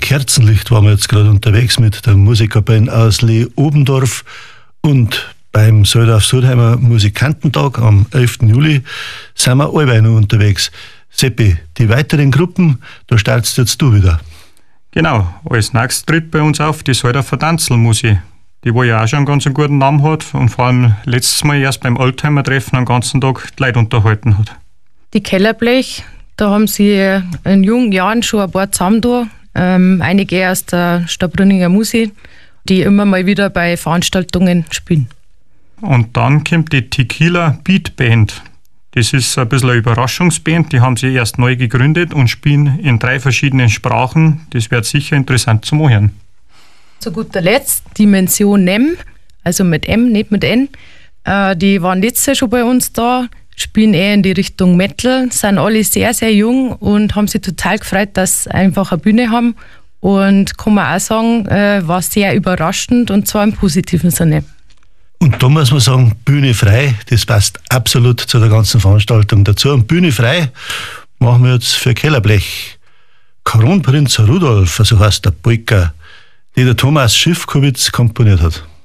Kerzenlicht waren wir jetzt gerade unterwegs mit der Musikerband aus Lee Obendorf und beim Soldorf-Sudheimer Musikantentag am 11. Juli sind wir allweil noch unterwegs. Seppi, die weiteren Gruppen, da startest jetzt du wieder. Genau, als nächstes tritt bei uns auf die Soldorfer Tanzelmusik, die wo ja auch schon einen ganz guten Namen hat und vor allem letztes Mal erst beim Oldtimer-Treffen den ganzen Tag die Leute unterhalten hat. Die Kellerblech, da haben sie in jungen Jahren schon ein paar zusammengetan, einige aus der Stabrunninger Musik, die immer mal wieder bei Veranstaltungen spielen. Und dann kommt die Tequila Beat Band. Das ist ein bisschen eine Überraschungsband, die haben sie erst neu gegründet und spielen in 3 verschiedenen Sprachen. Das wird sicher interessant zum Hören. Zu guter Letzt Dimension NEM, also mit M, nicht mit N. Die waren letztes Jahr schon bei uns da, spielen eher in die Richtung Metal, sind alle sehr, sehr jung und haben sich total gefreut, dass sie einfach eine Bühne haben. Und kann man auch sagen, war sehr überraschend und zwar im positiven Sinne. Und da muss man sagen, Bühne frei, das passt absolut zu der ganzen Veranstaltung dazu. Und Bühne frei machen wir jetzt für Kellerblech. Kronprinz Rudolf, also heißt der Polka, die der Thomas Schiffkowitz komponiert hat.